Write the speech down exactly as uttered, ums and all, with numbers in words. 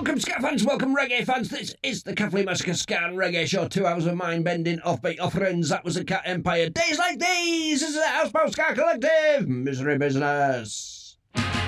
Welcome, Ska fans, welcome, reggae fans. This is the Cuffley Massacre Ska and Reggae Show. Two hours of mind-bending, offbeat offerings. That was the Cat Empire. Days like these. This is the Houseboat Ska Collective. Misery business.